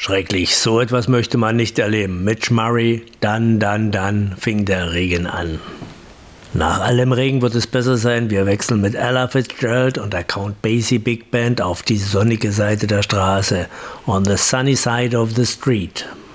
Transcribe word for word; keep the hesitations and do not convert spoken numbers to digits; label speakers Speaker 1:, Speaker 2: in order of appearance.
Speaker 1: Schrecklich, so etwas möchte man nicht erleben. Mitch Murray, dann, dann, dann fing der Regen an. Nach allem Regen wird es besser sein, wir wechseln mit Ella Fitzgerald und der Count Basie Big Band auf die sonnige Seite der Straße. On the sunny side of the street.